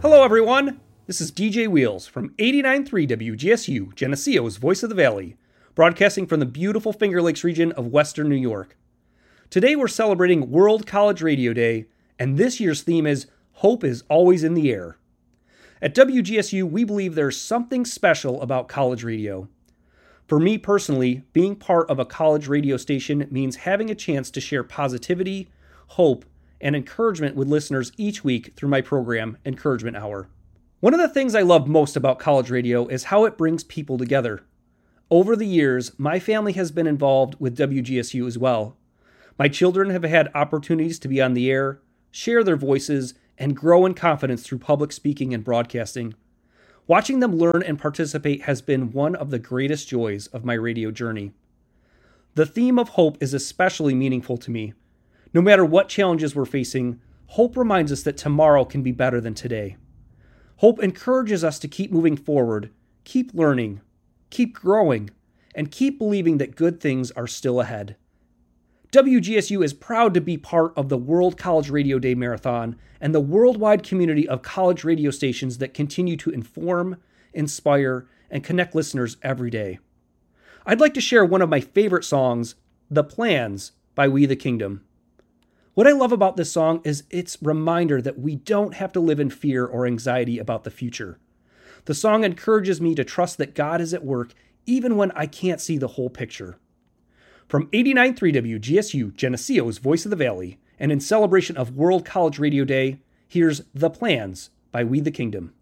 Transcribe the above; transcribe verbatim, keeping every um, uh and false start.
Hello, everyone. This is D J Wheels from eighty-nine point three W G S U, Geneseo's Voice of the Valley, broadcasting from the beautiful Finger Lakes region of Western New York. Today we're celebrating World College Radio Day, and this year's theme is Hope is Always in the Air. At W G S U, we believe there's something special about college radio. For me personally, being part of a college radio station means having a chance to share positivity, hope, and encouragement with listeners each week through my program, Encouragement Hour. One of the things I love most about college radio is how it brings people together. Over the years, my family has been involved with W G S U as well. My children have had opportunities to be on the air, share their voices, and grow in confidence through public speaking and broadcasting. Watching them learn and participate has been one of the greatest joys of my radio journey. The theme of hope is especially meaningful to me. No matter what challenges we're facing, hope reminds us that tomorrow can be better than today. Hope encourages us to keep moving forward, keep learning, keep growing, and keep believing that good things are still ahead. W G S U is proud to be part of the World College Radio Day Marathon and the worldwide community of college radio stations that continue to inform, inspire, and connect listeners every day. I'd like to share one of my favorite songs, The Plans by We the Kingdom. What I love about this song is its reminder that we don't have to live in fear or anxiety about the future. The song encourages me to trust that God is at work even when I can't see the whole picture. From eighty-nine point three W G S U, Geneseo's Voice of the Valley, and in celebration of World College Radio Day, here's The Plans by We the Kingdom.